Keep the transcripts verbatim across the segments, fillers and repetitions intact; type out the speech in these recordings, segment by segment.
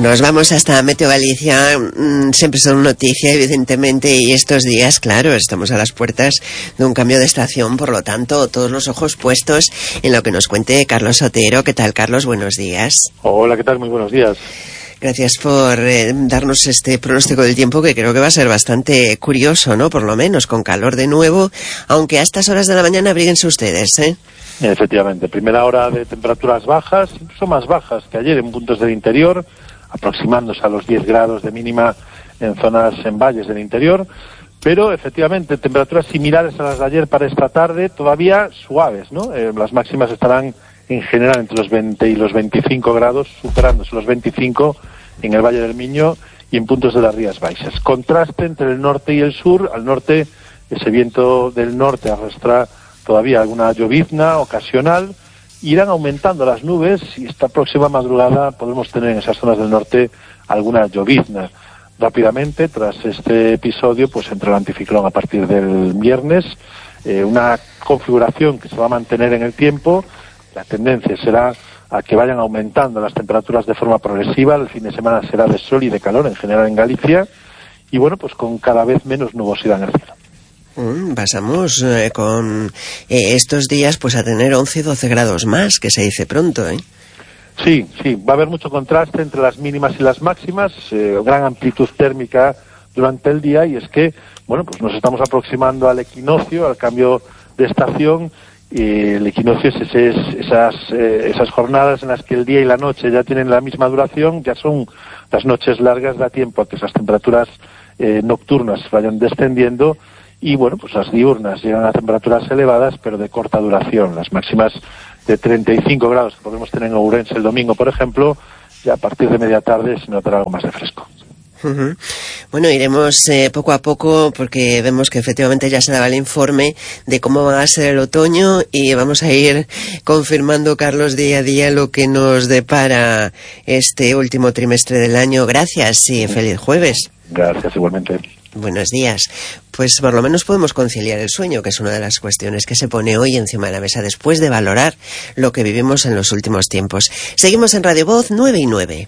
Nos vamos hasta Meteo Galicia, siempre son noticia, evidentemente, y estos días, claro, estamos a las puertas de un cambio de estación, por lo tanto, todos los ojos puestos en lo que nos cuente Carlos Otero. ¿Qué tal, Carlos? Buenos días. Hola, ¿qué tal? Muy buenos días. Gracias por eh, darnos este pronóstico del tiempo, que creo que va a ser bastante curioso, ¿no? Por lo menos, con calor de nuevo, aunque a estas horas de la mañana abríguense ustedes, ¿eh? Efectivamente, primera hora de temperaturas bajas, incluso más bajas que ayer en puntos del interior, aproximándose a los diez grados de mínima en zonas, en valles del interior, pero efectivamente temperaturas similares a las de ayer para esta tarde, todavía suaves, ¿no? Eh, las máximas estarán en general entre los veinte y los veinticinco grados, superándose los veinticinco en el Valle del Miño y en puntos de las Rías Baixas. Contraste entre el norte y el sur. Al norte, ese viento del norte arrastra todavía alguna llovizna ocasional. Irán aumentando las nubes y esta próxima madrugada podemos tener en esas zonas del norte alguna llovizna. Rápidamente, tras este episodio, pues entra el anticiclón a partir del viernes, eh, una configuración que se va a mantener en el tiempo. La tendencia será a que vayan aumentando las temperaturas de forma progresiva. El fin de semana será de sol y de calor en general en Galicia y bueno, pues con cada vez menos nubosidad en el cielo. Mm, pasamos eh, con eh, estos días pues a tener once, doce grados más, que se dice pronto, ¿eh? Sí, sí, va a haber mucho contraste entre las mínimas y las máximas, eh, gran amplitud térmica durante el día, y es que, bueno, pues nos estamos aproximando al equinoccio, al cambio de estación. Y el equinoccio es, ese, es esas, eh, esas jornadas en las que el día y la noche ya tienen la misma duración, ya son las noches largas, da tiempo a que esas temperaturas eh, nocturnas vayan descendiendo y bueno, pues las diurnas llegan a temperaturas elevadas pero de corta duración. Las máximas de treinta y cinco grados que podemos tener en Ourense el domingo, por ejemplo, ya a partir de media tarde se notará algo más de fresco. Uh-huh. Bueno, iremos eh, poco a poco porque vemos que efectivamente ya se daba el informe de cómo va a ser el otoño y vamos a ir confirmando, Carlos, día a día lo que nos depara este último trimestre del año. Gracias y feliz jueves. Gracias, igualmente. Buenos días. Pues por lo menos podemos conciliar el sueño, que es una de las cuestiones que se pone hoy encima de la mesa después de valorar lo que vivimos en los últimos tiempos. Seguimos en Radio Voz nueve y nueve.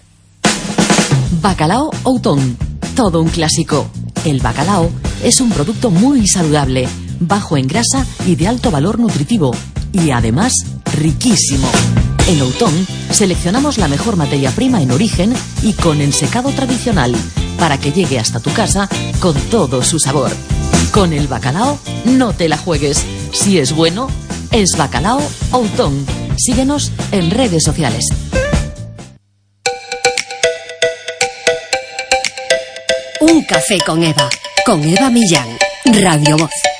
Bacalao Outón, todo un clásico. El bacalao es un producto muy saludable, bajo en grasa y de alto valor nutritivo, y además riquísimo. En Outón seleccionamos la mejor materia prima en origen y con ensecado tradicional, para que llegue hasta tu casa con todo su sabor. Con el bacalao no te la juegues. Si es bueno, es Bacalao Outón. Síguenos en redes sociales. Un café con Eva, con Eva Millán, Radio Voz.